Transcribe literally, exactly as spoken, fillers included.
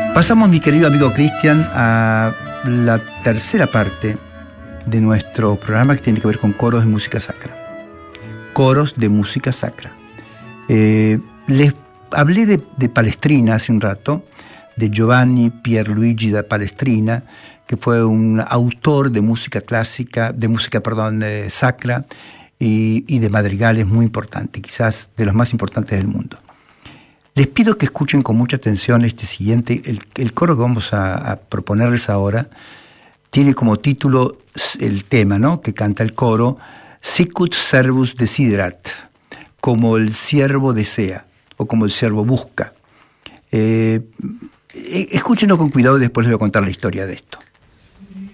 Pasamos, mi querido amigo Cristian, a la tercera parte de nuestro programa que tiene que ver con coros de música sacra. Coros de música sacra. Eh, les hablé de, de Palestrina hace un rato, de Giovanni Pierluigi da Palestrina, que fue un autor de música clásica, de música, perdón, de sacra y, y de madrigales muy importante, quizás de los más importantes del mundo. Les pido que escuchen con mucha atención este siguiente, el, el coro que vamos a, a proponerles ahora, tiene como título el tema, ¿no?, que canta el coro, Sicut servus desiderat, como el siervo desea, o como el siervo busca. Eh, escúchenlo con cuidado y después les voy a contar la historia de esto.